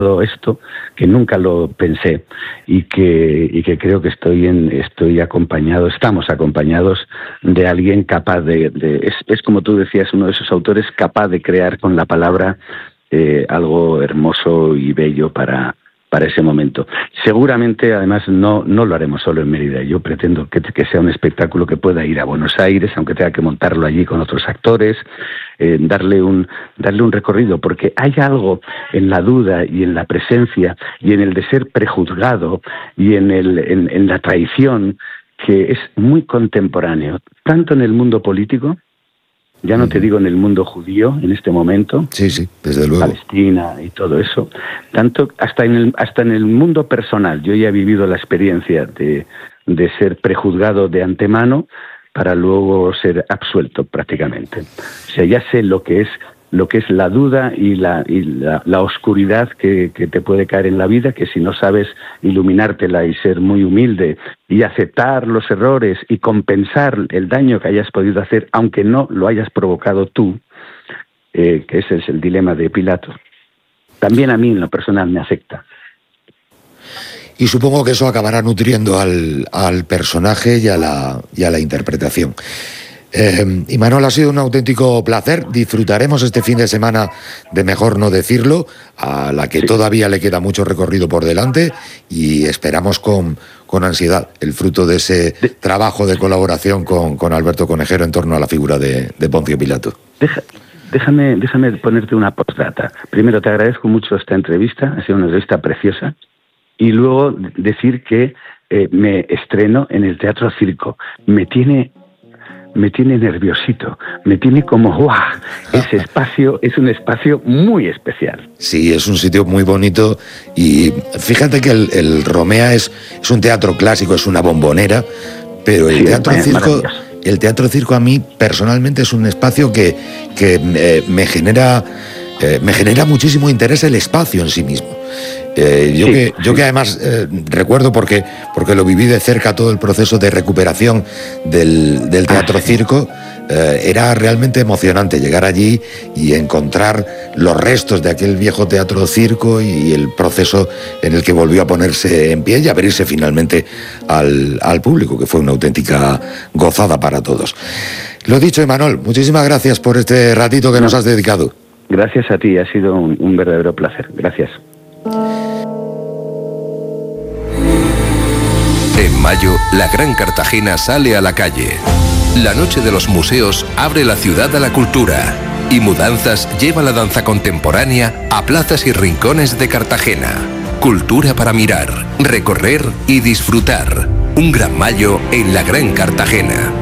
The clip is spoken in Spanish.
todo esto, que nunca lo pensé y que creo que estamos acompañados de alguien capaz es como tú decías, uno de esos autores capaz de crear con la palabra algo hermoso y bello para ese momento. Seguramente, además, no lo haremos solo en Mérida. Yo pretendo que sea un espectáculo que pueda ir a Buenos Aires, aunque tenga que montarlo allí con otros actores, darle un recorrido, porque hay algo en la duda y en la presencia y en el de ser prejuzgado y en la traición que es muy contemporáneo, tanto en el mundo político, ya no te digo en el mundo judío en este momento, sí, desde luego, Palestina y todo eso, tanto hasta en el mundo personal. Yo ya he vivido la experiencia de ser prejuzgado de antemano para luego ser absuelto prácticamente. O sea, ya sé lo que es la duda y la oscuridad que te puede caer en la vida, que si no sabes iluminártela y ser muy humilde y aceptar los errores y compensar el daño que hayas podido hacer, aunque no lo hayas provocado tú, que ese es el dilema de Pilato, también a mí en lo personal me afecta. Y supongo que eso acabará nutriendo al personaje y a la interpretación. Imanol, ha sido un auténtico placer. Disfrutaremos este fin de semana de Mejor no decirlo, a la que todavía le queda mucho recorrido por delante, y esperamos con ansiedad el fruto de ese trabajo de colaboración con Alberto Conejero en torno a la figura de Poncio Pilato. Déjame ponerte una postdata. Primero, te agradezco mucho esta entrevista, ha sido una entrevista preciosa, y luego decir que me estreno en el Teatro Circo. Me tiene nerviosito, me tiene como ¡guau! Ese espacio es un espacio muy especial. Sí, es un sitio muy bonito, y fíjate que el Romea es un teatro clásico, es una bombonera, pero el Teatro Circo a mí personalmente es un espacio que me genera muchísimo interés el espacio en sí mismo. Yo que además recuerdo porque lo viví de cerca todo el proceso de recuperación del Teatro Circo. Era realmente emocionante llegar allí y encontrar los restos de aquel viejo Teatro Circo y el proceso en el que volvió a ponerse en pie y abrirse finalmente al público, que fue una auténtica gozada para todos. Lo dicho, Imanol, muchísimas gracias por este ratito que nos has dedicado. Gracias a ti, ha sido un verdadero placer. Gracias. En mayo, la Gran Cartagena sale a la calle. La Noche de los Museos abre la ciudad a la cultura. Y Mudanzas lleva la danza contemporánea a plazas y rincones de Cartagena. Cultura para mirar, recorrer y disfrutar. Un gran mayo en la Gran Cartagena.